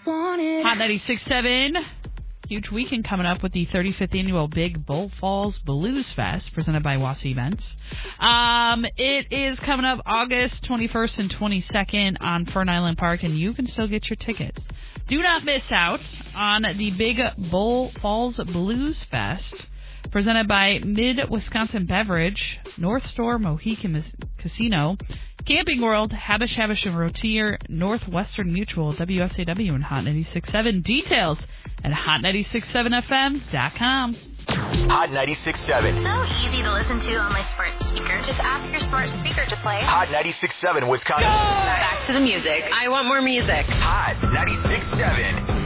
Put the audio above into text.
Hot 96.7. Huge weekend coming up with the 35th annual Big Bull Falls Blues Fest presented by Wassy Events. It is coming up August 21st and 22nd on Fern Island Park, and you can still get your tickets. Do not miss out on the Big Bull Falls Blues Fest presented by Mid-Wisconsin Beverage, North Store Mohican Casino, Camping World, Habish and Rotier, Northwestern Mutual, WSAW, and Hot 96.7. Details at hot967fm.com. Hot 96.7. So easy to listen to on my smart speaker. Just ask your smart speaker to play. Hot 96.7 Wisconsin. Back to the music. I want more music. Hot 96.7.